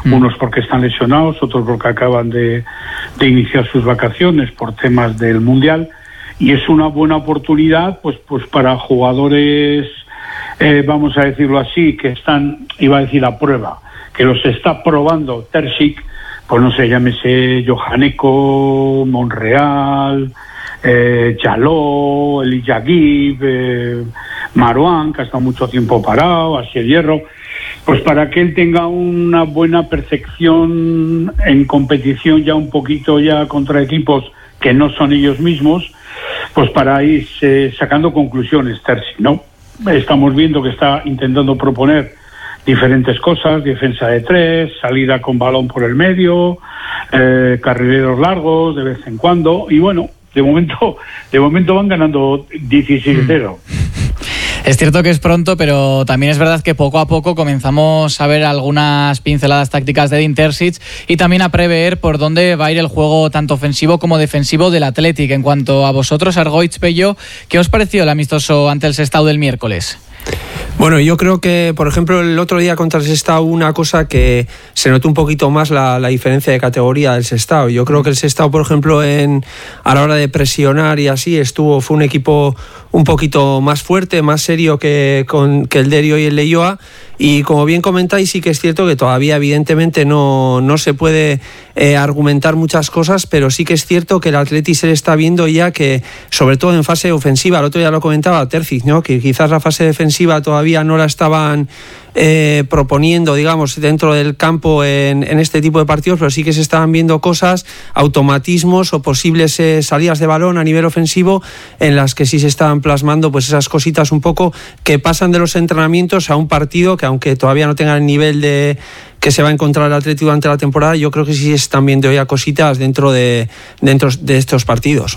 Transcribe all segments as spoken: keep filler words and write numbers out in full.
mm. unos porque están lesionados, otros porque acaban de, de iniciar sus vacaciones por temas del Mundial, y es una buena oportunidad pues, pues para jugadores, eh, vamos a decirlo así, que están, iba a decir a prueba, que los está probando Terzic, pues no sé, llámese Johaneko, Monreal, eh, Jaló, Elijah Gibb, eh, Marouane, que ha estado mucho tiempo parado, Asier Hierro, pues para que él tenga una buena percepción en competición ya un poquito ya contra equipos que no son ellos mismos, pues para ir eh, sacando conclusiones, Terzic, ¿no? Estamos viendo que está intentando proponer diferentes cosas, defensa de tres, salida con balón por el medio, eh, carrileros largos de vez en cuando, y bueno, de momento de momento van ganando dieciséis cero. Es cierto que es pronto, pero también es verdad que poco a poco comenzamos a ver algunas pinceladas tácticas de Edin Terzic y también a prever por dónde va a ir el juego tanto ofensivo como defensivo del Athletic. En cuanto a vosotros, Argoitz, Pello, ¿qué os pareció el amistoso ante el Sestao del miércoles? Bueno, yo creo que, por ejemplo, el otro día contra el Sestao, una cosa que se notó un poquito más la, la diferencia de categoría del Sestao. Yo creo que el Sestao, por ejemplo, en, a la hora de presionar y así, estuvo fue un equipo un poquito más fuerte, más serio que, con, que el Derio y el Leioa. Y como bien comentáis, sí que es cierto que todavía evidentemente no, no se puede eh, argumentar muchas cosas, pero sí que es cierto que el Athletic se le está viendo ya que, sobre todo en fase ofensiva, el otro día lo comentaba Terzic, ¿no? Que quizás la fase defensiva todavía no la estaban eh, proponiendo, digamos, dentro del campo en, en este tipo de partidos, pero sí que se estaban viendo cosas, automatismos o posibles eh, salidas de balón a nivel ofensivo en las que sí se estaban plasmando pues esas cositas un poco que pasan de los entrenamientos a un partido que, aunque todavía no tengan el nivel de que se va a encontrar el Atlético durante la temporada, yo creo que sí se están viendo ya cositas dentro de, dentro de estos partidos.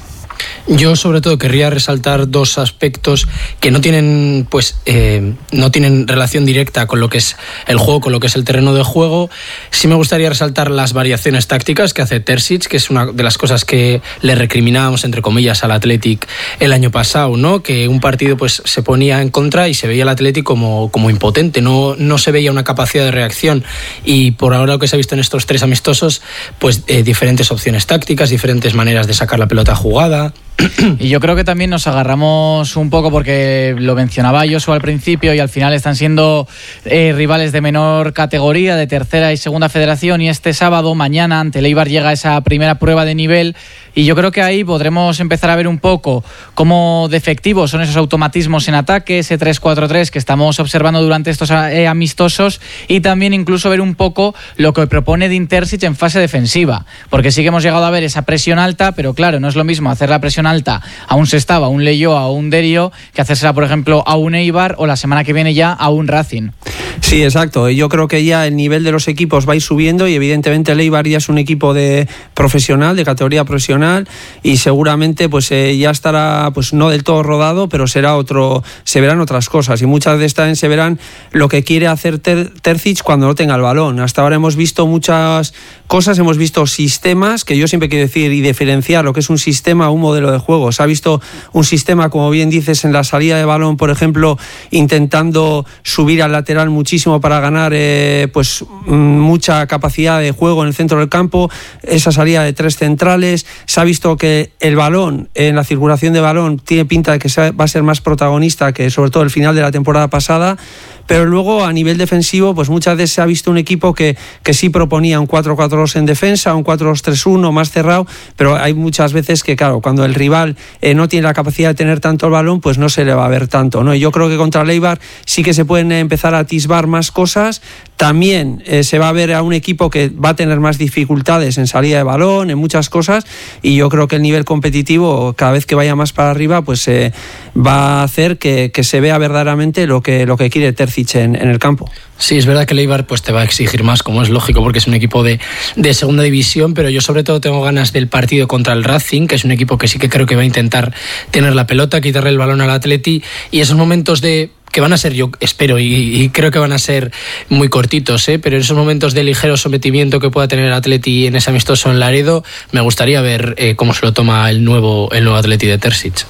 Yo sobre todo querría resaltar dos aspectos que no tienen pues eh, no tienen relación directa con lo que es el juego, con lo que es el terreno de juego. Sí me gustaría resaltar las variaciones tácticas que hace Terzic, que es una de las cosas que le recriminábamos entre comillas al Athletic el año pasado, ¿no? Que un partido pues se ponía en contra y se veía al Athletic como, como impotente, no, no se veía una capacidad de reacción, y por ahora lo que se ha visto en estos tres amistosos pues eh, diferentes opciones tácticas, diferentes maneras de sacar la pelota jugada. Y yo creo que también nos agarramos un poco porque lo mencionaba Josu al principio y al final están siendo eh, rivales de menor categoría, de tercera y segunda federación, y este sábado, mañana, ante el Eibar llega esa primera prueba de nivel, y yo creo que ahí podremos empezar a ver un poco cómo de efectivos son esos automatismos en ataque, ese tres cuatro tres que estamos observando durante estos eh, amistosos, y también incluso ver un poco lo que propone Edin Terzic en fase defensiva, porque sí que hemos llegado a ver esa presión alta, pero claro, no es lo mismo hacer la presión alta a un Sestao, a un Leioa, a un Derio, que hacérsela, por ejemplo, a un Eibar o la semana que viene ya a un Racing. Sí, exacto. Yo creo que ya el nivel de los equipos va a ir subiendo y evidentemente el Eibar ya es un equipo de profesional, de categoría profesional, y seguramente pues eh, ya estará pues no del todo rodado, pero será otro, se verán otras cosas, y muchas de estas se verán lo que quiere hacer Ter- Terzic cuando no tenga el balón. Hasta ahora hemos visto muchas cosas, hemos visto sistemas, que yo siempre quiero decir y diferenciar lo que es un sistema a un modelo de juego. Se ha visto un sistema, como bien dices, en la salida de balón, por ejemplo, intentando subir al lateral muchísimo para ganar eh, pues mucha capacidad de juego en el centro del campo, esa salida de tres centrales. Se ha visto que el balón, en la circulación de balón, tiene pinta de que va a ser más protagonista que sobre todo el final de la temporada pasada. Pero luego a nivel defensivo pues muchas veces se ha visto un equipo que, que sí proponía un cuatro cuatro dos en defensa, un cuatro dos tres uno más cerrado, pero hay muchas veces que claro, cuando el rival eh, no tiene la capacidad de tener tanto el balón, pues no se le va a ver tanto, ¿no? Y yo creo que contra el Eibar sí que se pueden empezar a atisbar más cosas. También eh, se va a ver a un equipo que va a tener más dificultades en salida de balón, en muchas cosas, y yo creo que el nivel competitivo, cada vez que vaya más para arriba, pues eh, va a hacer que, que se vea verdaderamente lo que, lo que quiere Terzic En, en el campo. Sí, es verdad que el Eibar pues te va a exigir más, como es lógico, porque es un equipo de, de segunda división, pero yo sobre todo tengo ganas del partido contra el Racing, que es un equipo que sí que creo que va a intentar tener la pelota, quitarle el balón al Atleti, y esos momentos de que van a ser, yo espero y, y creo que van a ser muy cortitos, ¿eh? Pero en esos momentos de ligero sometimiento que pueda tener el Atleti en ese amistoso en Laredo, me gustaría ver eh, cómo se lo toma el nuevo, el nuevo Atleti de Terzic.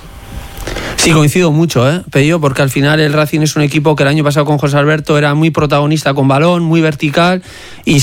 Sí, coincido mucho, ¿eh, Pello? Porque al final el Racing es un equipo que el año pasado con José Alberto era muy protagonista con balón, muy vertical, y